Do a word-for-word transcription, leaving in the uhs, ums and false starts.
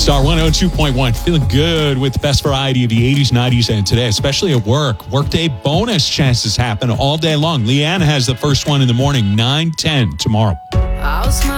Star one oh two point one. Feeling good with the best variety of the eighties, nineties, and today, especially at work. Workday bonus chances happen all day long. Leanne has the first one in the morning, nine ten tomorrow.